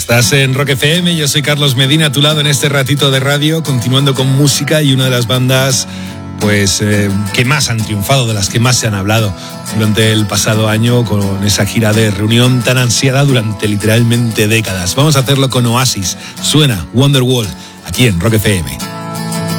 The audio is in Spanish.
Estás en Rock FM, yo soy Carlos Medina, a tu lado en este ratito de radio, continuando con música y una de las bandas que más han triunfado, de las que más se han hablado durante el pasado año, con esa gira de reunión tan ansiada durante literalmente décadas. Vamos a hacerlo con Oasis. Suena Wonderwall aquí en Rock FM.